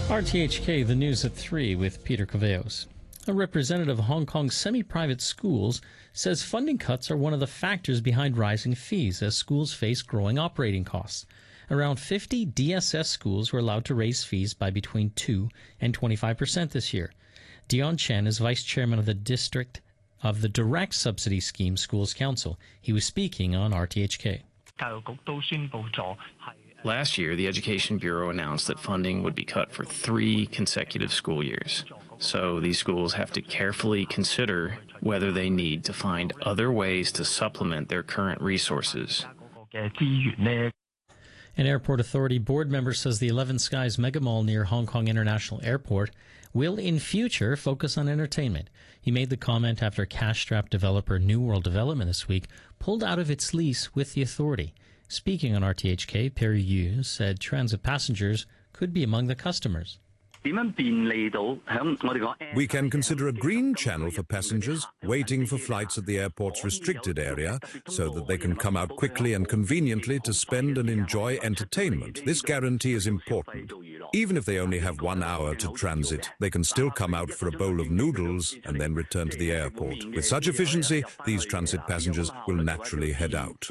RTHK, the news at 3 with Peter Caveos. A representative of Hong Kong's semi-private schools says funding cuts are one of the factors behind rising fees as schools face growing operating costs. Around 50 DSS schools were allowed to raise fees by between 2 and 25% this year. Dion Chen is vice chairman of the Direct Subsidy Scheme Schools Council. He was speaking on RTHK. Last year, the Education Bureau announced that funding would be cut for 3 consecutive school years. So these schools have to carefully consider whether they need to find other ways to supplement their current resources. An airport authority board member says the 11 Skies Mega Mall near Hong Kong International Airport will in future focus on entertainment. He made the comment after cash-strapped developer New World Development this week pulled out of its lease with the authority. Speaking on RTHK, Perry Yu said transit passengers could be among the customers. We can consider a green channel for passengers waiting for flights at the airport's restricted area so that they can come out quickly and conveniently to spend and enjoy entertainment. This guarantee is important. Even if they only have 1 hour to transit, they can still come out for a bowl of noodles and then return to the airport. With such efficiency, these transit passengers will naturally head out.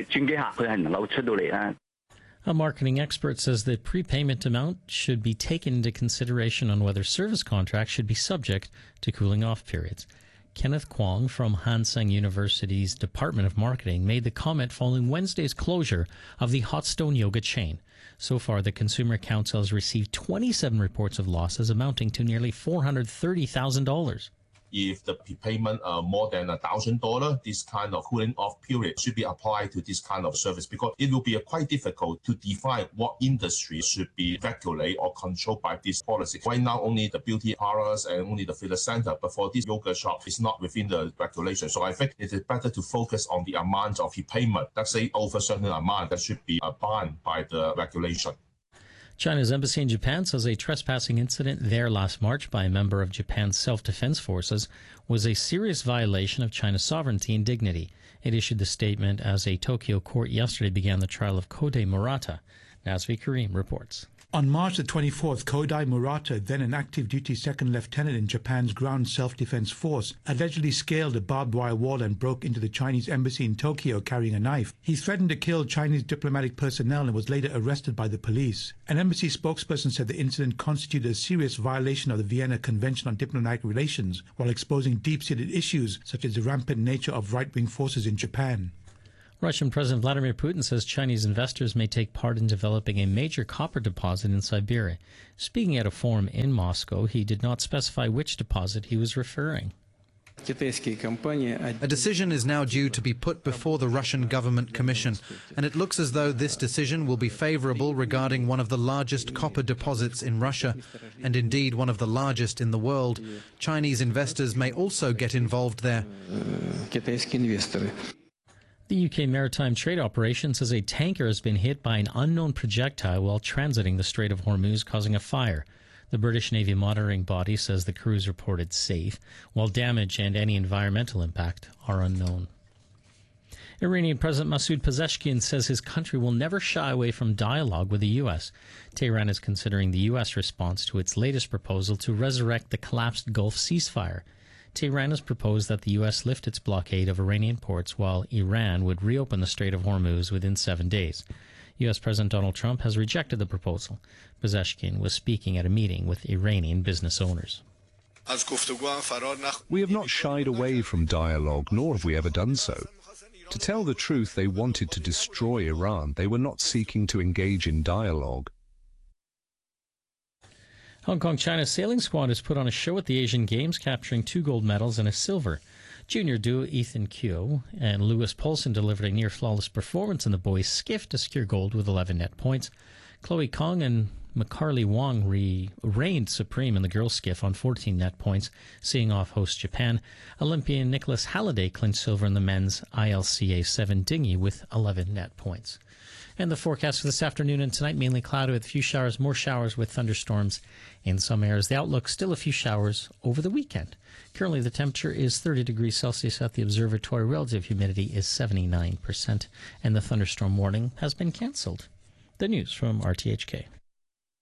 A marketing expert says the prepayment amount should be taken into consideration on whether service contracts should be subject to cooling-off periods. Kenneth Kwong from Han Seng University's Department of Marketing made the comment following Wednesday's closure of the Hot Stone Yoga chain. So far, the Consumer Council has received 27 reports of losses amounting to nearly $430,000. If the prepayment more than $1,000, this kind of cooling off period should be applied to this kind of service because it will be quite difficult to define what industry should be regulated or controlled by this policy. Right now, only the beauty parlors and only the fitness center, but for this yoga shop, it's not within the regulation. So I think it is better to focus on the amount of prepayment. Let's say over a certain amount that should be banned by the regulation. China's embassy in Japan says a trespassing incident there last March by a member of Japan's self-defense forces was a serious violation of China's sovereignty and dignity. It issued the statement as a Tokyo court yesterday began the trial of Kodai Murata. Nazvi Karim reports. On March the 24th, Kodai Murata, then an active-duty second lieutenant in Japan's ground self-defense force, allegedly scaled a barbed wire wall and broke into the Chinese embassy in Tokyo carrying a knife. He threatened to kill Chinese diplomatic personnel and was later arrested by the police. An embassy spokesperson said the incident constituted a serious violation of the Vienna Convention on Diplomatic Relations, while exposing deep-seated issues such as the rampant nature of right-wing forces in Japan. Russian President Vladimir Putin says Chinese investors may take part in developing a major copper deposit in Siberia. Speaking at a forum in Moscow, he did not specify which deposit he was referring. A decision is now due to be put before the Russian Government Commission, and it looks as though this decision will be favorable regarding one of the largest copper deposits in Russia, and indeed one of the largest in the world. Chinese investors may also get involved there. The UK Maritime Trade Operation says a tanker has been hit by an unknown projectile while transiting the Strait of Hormuz, causing a fire. The British Navy monitoring body says the crew is reported safe, while damage and any environmental impact are unknown. Iranian President Masoud Pezeshkian says his country will never shy away from dialogue with the U.S. Tehran is considering the U.S. response to its latest proposal to resurrect the collapsed Gulf ceasefire. Tehran has proposed that the U.S. lift its blockade of Iranian ports while Iran would reopen the Strait of Hormuz within 7 days. U.S. President Donald Trump has rejected the proposal. Pezeshkian was speaking at a meeting with Iranian business owners. We have not shied away from dialogue, nor have we ever done so. To tell the truth, they wanted to destroy Iran. They were not seeking to engage in dialogue. Hong Kong China's sailing squad has put on a show at the Asian Games, capturing 2 gold medals and a silver. Junior duo Ethan Keogh and Lewis Paulson delivered a near-flawless performance in the boys' skiff to secure gold with 11 net points. Chloe Kong and McCarley Wong reigned supreme in the girls' skiff on 14 net points, seeing off host Japan. Olympian Nicholas Halliday clinched silver in the men's ILCA 7 dinghy with 11 net points. And the forecast for this afternoon and tonight, mainly cloudy with a few showers, more showers with thunderstorms in some areas. The outlook, still a few showers over the weekend. Currently, the temperature is 30 degrees Celsius at the observatory. Relative humidity is 79%, and the thunderstorm warning has been cancelled. The news from RTHK.